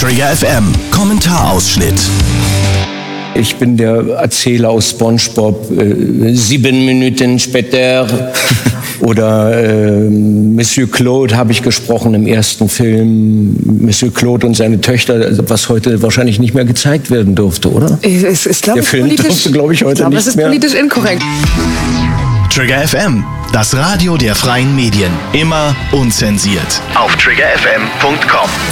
Trigger FM Kommentarausschnitt. Ich bin der Erzähler aus SpongeBob, 7 Minuten später. Oder Monsieur Claude habe ich gesprochen im ersten Film. Monsieur Claude und seine Töchter, was heute wahrscheinlich nicht mehr gezeigt werden durfte, oder? Der Film durfte, glaube ich, heute nicht mehr. Das ist politisch inkorrekt. Trigger FM, das Radio der freien Medien. Immer unzensiert. Auf triggerfm.com.